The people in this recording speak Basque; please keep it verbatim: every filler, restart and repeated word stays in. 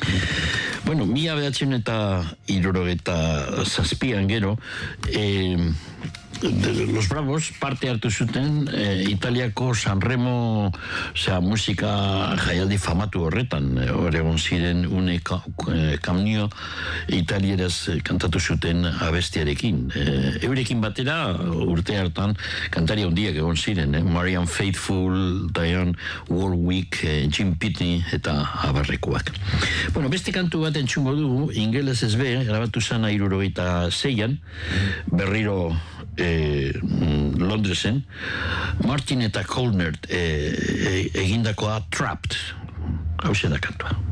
Bueno, mila behatzen eta hirurogeta zazpian gero, eh, Los Bravos parte hartu zuten eh, Italiako Sanremo zera, musika jaialdi famatu horretan, horregon ziren une ka, eh, kamnio italieraz kantatu zuten abestiarekin. Eh, eurekin batera urte hartan kantari handiak egon ziren, eh? Marianne Faithfull, Diane Warwick, eh, Jim Pitney eta abarrekoak. Bueno, beste kantu bat entzungo dugu, ingelez ez be, grabatu zana hirurogeita zeian, berriro Eh, Londresen, Martin eta Colnert eh, egindakoa Trapped, hau da kantua.